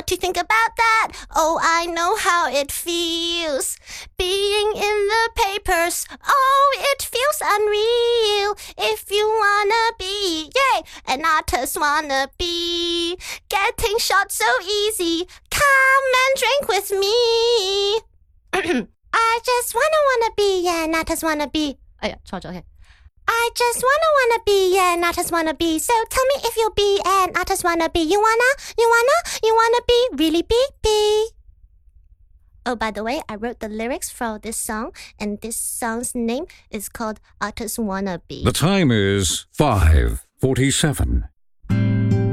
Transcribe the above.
what you think about that? Oh, I know how it feels. Being in the papers, oh, it feels unreal. If you wanna be, yay, an artist wannabe. Getting shot so easy, come and drink with me. I just wanna be, yeah, an artist wannabe. 哎呀，錯咗嘅。I just wanna be an artist wannabe. So tell me if you'll be an artist wannabe. You wanna be really be. Oh, by the way, I wrote the lyrics for this song, and this song's name is called Artist Wannabe. The time is 5:47.